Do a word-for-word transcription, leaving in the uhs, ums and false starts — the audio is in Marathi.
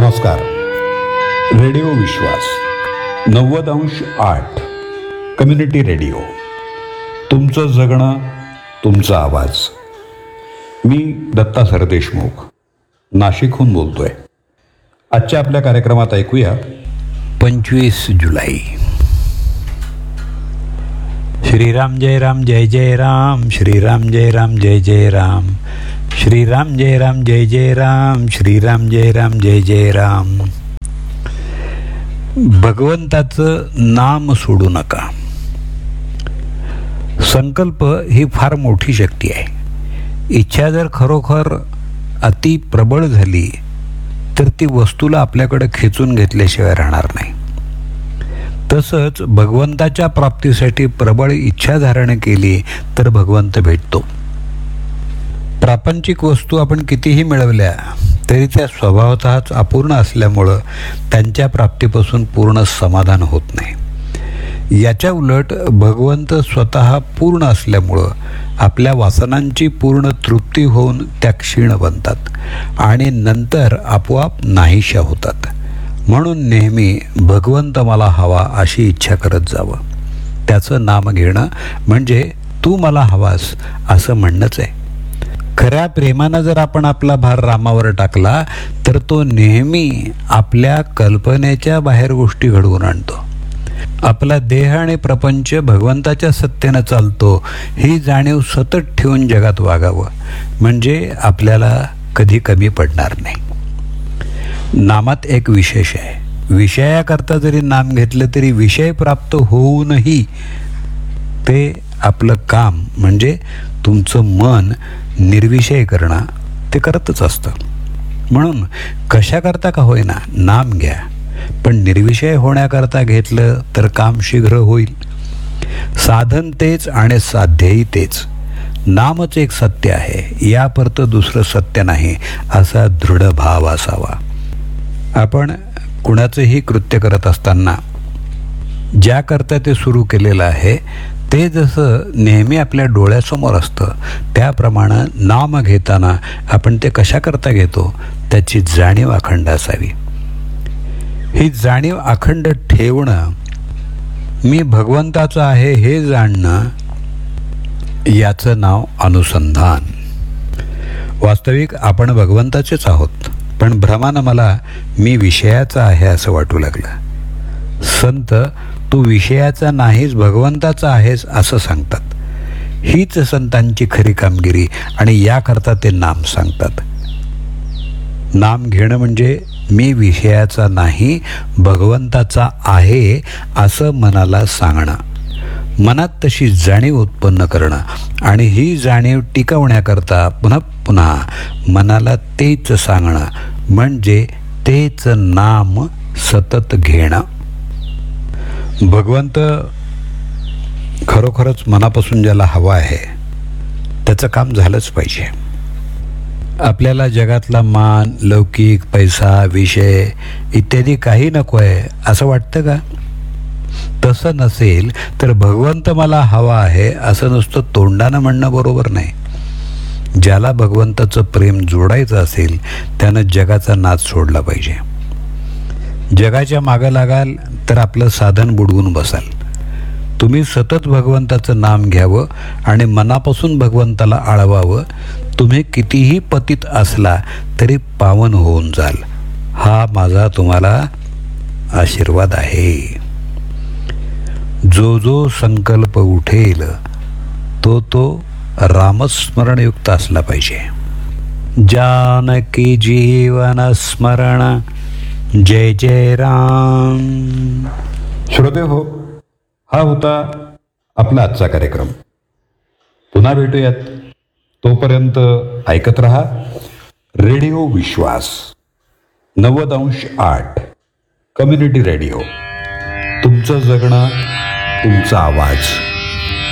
नमस्कार. रेडिओ विश्वास नव्वद अंश आठ कम्युनिटी रेडिओ. तुमचं जगणं तुमचा आवाज. मी दत्ता सरदेशमुख नाशिकहून बोलतोय. आजच्या आपल्या कार्यक्रमात ऐकूया पंचवीस जुलै. श्रीराम जय राम जय जय राम, श्रीराम जय राम जय जय राम, श्रीराम जय राम जय जय राम, श्रीराम जय राम जय जय राम. भगवंताचं नाम सोडू नका. संकल्प ही फार मोठी शक्ती आहे. इच्छा जर खरोखर अति प्रबळ झाली तर ती वस्तूला आपल्याकडे खेचून घेतल्याशिवाय राहणार नाही. तसंच भगवंताच्या प्राप्तीसाठी प्रबळ इच्छा धारण केली तर भगवंत भेटतो. प्रापंचिक वस्तू आपण कितीही मिळवल्या तरी त्या स्वभावतःच अपूर्ण असल्यामुळं त्यांच्या प्राप्तीपासून पूर्ण समाधान होत नाही. याच्या उलट भगवंत स्वतः पूर्ण असल्यामुळं आपल्या वासनांची पूर्ण तृप्ती होऊन त्या क्षीण बनतात आणि नंतर आपोआप नाहीशा होतात. म्हणून नेहमी भगवंत मला हवा अशी इच्छा करत जावं. त्याचं नाम घेणं म्हणजे तू मला हवास असं म्हणणंच आहे. खऱ्या प्रेमानं जर आपण आपला भार रामावर टाकला तर तो नेहमी आपल्या कल्पनेच्या बाहेर गोष्टी घडवून आणतो. आपला देह आणि प्रपंच भगवंताच्या सत्तेनं चालतो ही जाणीव सतत ठेवून जगात वागावं म्हणजे आपल्याला कधी कमी पडणार नाही. नामात एक विशेष आहे. विषयाकरता जरी नाम घेतलं तरी विषय प्राप्त होऊनही ते आपलं काम म्हणजे तुमचं मन निर्विषय करणं ते करतच असतं. म्हणून कशाकरता का होईना नाम घ्या, पण निर्विषय होण्याकरता घेतलं तर काम शीघ्र होईल. साधन तेच आणि साध्यही तेच. नामच एक सत्य आहे, यापरतं दुसरं सत्य नाही असा दृढ भाव असावा. आपण कुणाचंही कृत्य करत असताना ज्याकरता ते सुरू केलेलं आहे ते जसं नेहमी आपल्या डोळ्यासमोर असतं त्याप्रमाणे नाम घेताना आपण ते कशाकरता घेतो त्याची जाणीव अखंड असावी. ही जाणीव अखंड ठेवणं, मी भगवंताचं आहे हे जाणणं, याचं नाव अनुसंधान. वास्तविक आपण भगवंताचेच आहोत, पण भ्रमानं मला मी विषयाचा आहे असं वाटू लागलं. संत तू विषयाचा नाहीस भगवंताचा आहेस असं सांगतात. हीच संतांची खरी कामगिरी आणि याकरता ते नाम सांगतात. नाम घेणं म्हणजे मी विषयाचा नाही भगवंताचा आहे असं मनाला सांगणं, मनात तशी जाणीव उत्पन्न करणं आणि ही जाणीव टिकवण्याकरता पुन्हा पुन्हा मनाला तेच सांगणं म्हणजे तेच नाम सतत घेणं. भगवंत खरोखरच मनापासून ज्याला हवा आहे त्याचं काम झालंच पाहिजे. आपल्याला जगातला मान, लौकिक, पैसा, विषय इत्यादी काही नको आहे असं वाटतं का? तसं नसेल तर भगवंत मला हवा आहे असं नुसतं तोंडानं म्हणणं बरोबर नाही. ज्याला भगवंताचं प्रेम जोडायचं असेल त्यानं जगाचा नाद सोडला पाहिजे. जगाच्या मागं लागाल तर आपलं साधन बुडवून बसाल. तुम्ही सतत भगवंताचं नाम घ्यावं आणि मनापासून भगवंताला आळवावं. तुम्ही कितीही पतित असला तरी पावन होऊन जाल. हा माझा तुम्हाला आशीर्वाद आहे. जो जो संकल्प उठेल तो तो रामस्मरणयुक्त असला पाहिजे. जानकी जीवन स्मरण जय जय राम. श्रोते हो, हा होता आपला आजचा कार्यक्रम. पुन्हा भेटूयात. तोपर्यंत ऐकत रहा रेडिओ विश्वास नव्वद अंश आठ कम्युनिटी रेडिओ. तुमचं जगणं तुमचा आवाज.